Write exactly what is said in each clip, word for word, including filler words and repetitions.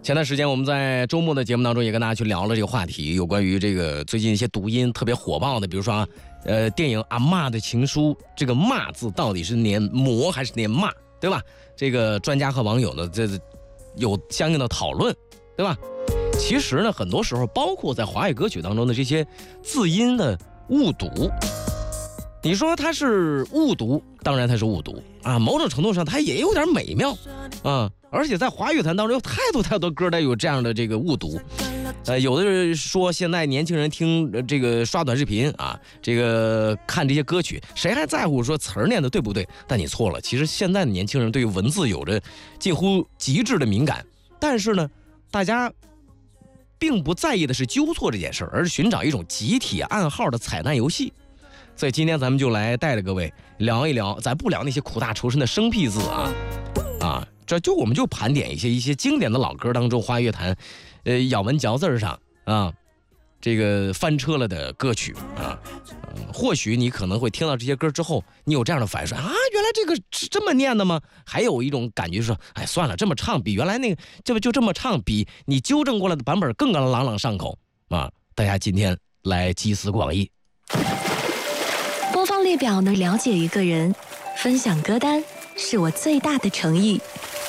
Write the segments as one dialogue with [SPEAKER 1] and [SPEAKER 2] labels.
[SPEAKER 1] 前段时间我们在周末的节目当中也跟大家去聊了这个话题，有关于这个最近一些读音特别火爆的，比如说啊，呃，电影《阿嬷的情书》，这个“嬷”字到底是念“魔”还是念“骂”，对吧？这个专家和网友呢，这有相应的讨论，对吧？其实呢，很多时候，包括在华语歌曲当中的这些字音的误读，你说它是误读，当然它是误读啊，某种程度上它也有点美妙啊。而且在华语坛当中有太多太多歌带有这样的这个误读，呃，有的人说现在年轻人听、呃、这个刷短视频啊，这个看这些歌曲，谁还在乎说词儿念的对不对？但你错了，其实现在的年轻人对于文字有着近乎极致的敏感，但是呢，大家并不在意的是纠错这件事儿，而是寻找一种集体暗号的彩蛋游戏。所以今天咱们就来带着各位聊一聊，咱不聊那些苦大仇深的生僻字啊啊。这就我们就盘点一些一些经典的老歌当中，华语乐坛，呃，咬文嚼字上啊，这个翻车了的歌曲啊，呃、或许你可能会听到这些歌之后，你有这样的反应说啊，原来这个是这么念的吗？还有一种感觉说，哎，算了，这么唱比原来那个这不就这么唱，比你纠正过来的版本更朗朗上口啊！大家今天来集思广益，
[SPEAKER 2] 播放列表能了解一个人，分享歌单是我最大的诚意。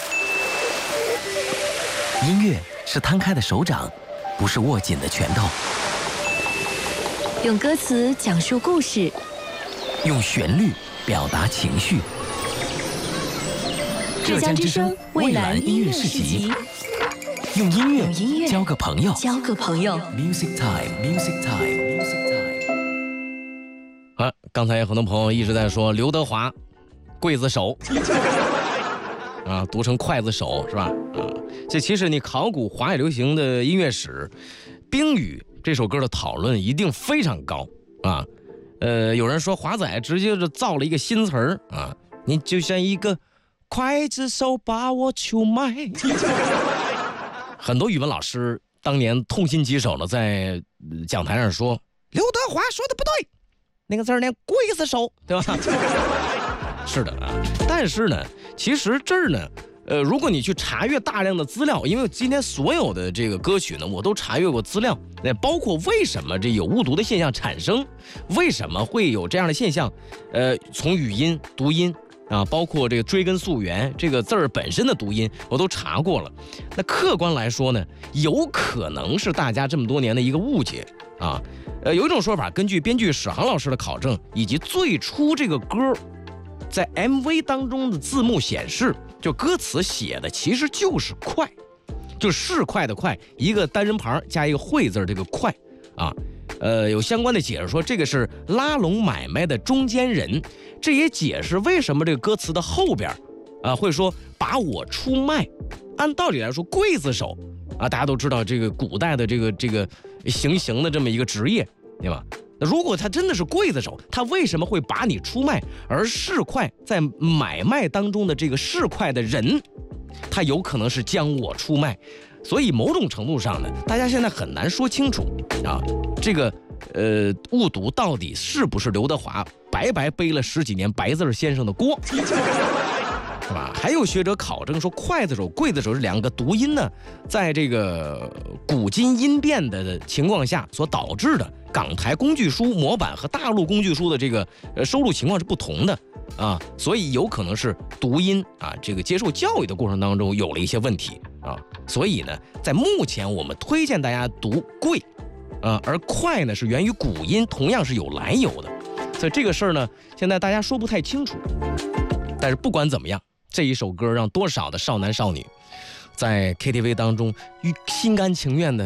[SPEAKER 3] 音乐是摊开的手掌，不是握紧的拳头。
[SPEAKER 2] 用歌词讲述故事，
[SPEAKER 3] 用旋律表达情绪。
[SPEAKER 2] 浙江之声蔚蓝音乐市集，
[SPEAKER 3] 用音乐
[SPEAKER 2] 用音乐
[SPEAKER 3] 交个朋友，
[SPEAKER 2] 交个朋友。
[SPEAKER 3] Music time, music time, music time。
[SPEAKER 1] 啊，刚才有很多朋友一直在说刘德华，刽子手。啊，读成刽子手是吧？啊，这其实你考古华语流行的音乐史，《冰雨》这首歌的讨论一定非常高啊。呃，有人说华仔直接就造了一个新词儿啊，你就像一个刽子手把我出卖。很多语文老师当年痛心疾首的在讲台上说，刘德华说的不对，那个字念刽子手，对吧？是的啊，但是呢，其实这儿呢，呃，如果你去查阅大量的资料，因为今天所有的这个歌曲呢，我都查阅过资料，那包括为什么这有误读的现象产生，为什么会有这样的现象，呃，从语音、读音啊，包括这个追根溯源，这个字儿本身的读音，我都查过了。那客观来说呢，有可能是大家这么多年的一个误解啊。呃，有一种说法，根据编剧史航老师的考证，以及最初这个歌在 M V 当中的字幕显示，就歌词写的其实就是快，就是快的快，一个单人旁加一个会字，这个快啊，呃，有相关的解释说这个是拉拢买卖的中间人，这也解释为什么这个歌词的后边啊会说把我出卖。按道理来说，刽子手啊，大家都知道这个古代的这个这个行刑的这么一个职业，对吧？如果他真的是刽子手，他为什么会把你出卖？而市侩在买卖当中的这个市侩的人，他有可能是将我出卖。所以某种程度上呢，大家现在很难说清楚啊，这个呃误读到底是不是刘德华白白背了十几年白字先生的锅，是吧？还有学者考证说，刽子手、刽子手这两个读音呢，在这个古今音变的情况下所导致的港台工具书模板和大陆工具书的这个呃收录情况是不同的啊，所以有可能是读音啊，这个接受教育的过程当中有了一些问题啊，所以呢，在目前我们推荐大家读贵，啊，而快呢是源于古音，同样是有来由的，所以这个事儿呢，现在大家说不太清楚，但是不管怎么样，这一首歌让多少的少男少女在 K T V 当中心甘情愿的